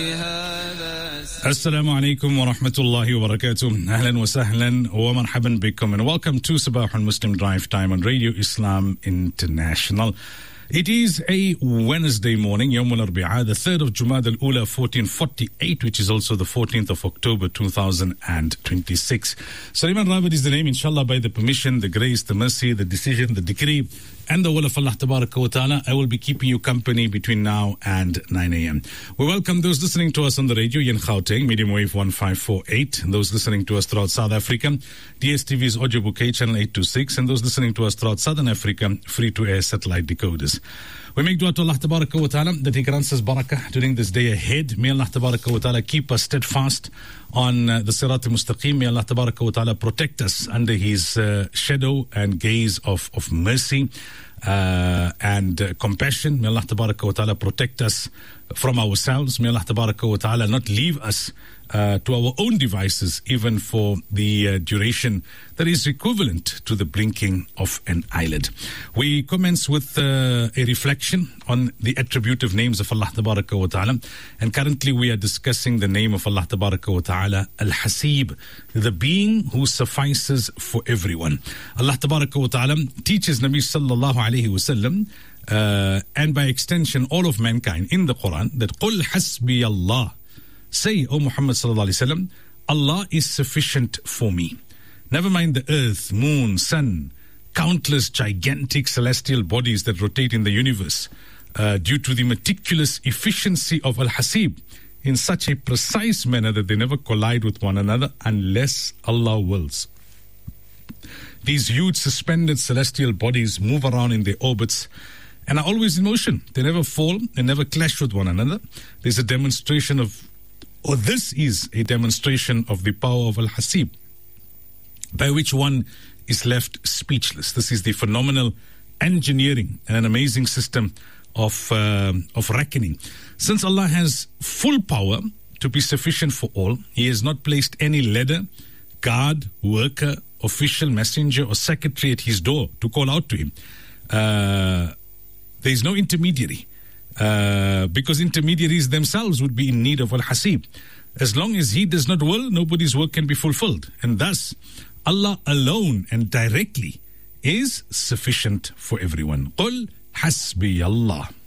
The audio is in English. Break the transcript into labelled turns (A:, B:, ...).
A: Assalamu alaikum wa rahmatullahi wa barakatuh. Ahlan wa sahlan wa marhaban bikum, and welcome to Sabah al-Muslim Drive Time on Radio Islam International. It is a Wednesday morning, Yawm al-Arbi'a, the 3rd of Jumad al-Ula 1448, which is also the 14th of October 2026. Sulaiman Rabid is the name, inshallah, by the permission, the grace, the mercy, the decision, the decree, and the will of Allah Tabaraka wa Ta'ala. I will be keeping you company between now and 9 a.m. We welcome those listening to us on the radio in Gauteng, medium wave 1548, and those listening to us throughout South Africa, DSTV's audio bouquet, channel 826, and those listening to us throughout Southern Africa, free-to-air satellite decoders. We make dua to Allah Tabaraka wa Ta'ala that He grants us barakah during this day ahead. May Allah Tabaraka wa Ta'ala keep us steadfast on the Sirat al-Mustaqim. May Allah Tabaraka wa Ta'ala protect us under His shadow and gaze of mercy and compassion. May Allah Tabaraka wa Ta'ala protect us from ourselves. May Allah Tabaraka wa Ta'ala not leave us to our own devices, even for the duration that is equivalent to the blinking of an eyelid. We commence with a reflection on the attributive names of Allah Tabaraka wa Ta'ala, and currently we are discussing the name of Allah Tabaraka wa Ta'ala, Al-Hasib, the being who suffices for everyone. Allah Tabaraka wa Ta'ala teaches Nabi Sallallahu Alaihi Wasallam and by extension all of mankind in the Quran that قُلْ حَسْبِيَ اللَّهِ, say, O Muhammad Sallallahu Alaihi Wasallam, Allah is sufficient for me. Never mind the earth, moon, sun, countless gigantic celestial bodies that rotate in the universe due to the meticulous efficiency of Al-Hasib in such a precise manner that they never collide with one another unless Allah wills. These huge suspended celestial bodies move around in their orbits and are always in motion. They never fall and never clash with one another. This is a demonstration of the power of Al-Hasib, by which one is left speechless. This is the phenomenal engineering and an amazing system of reckoning. Since Allah has full power to be sufficient for all, He has not placed any ladder, guard, worker, official, messenger, or secretary at His door to call out to Him. There is no intermediary, because intermediaries themselves would be in need of Al-Hasib. As long as He does not will, nobody's work can be fulfilled. And thus, Allah alone and directly is sufficient for everyone. قُلْ حَسْبِيَ اللَّهِ.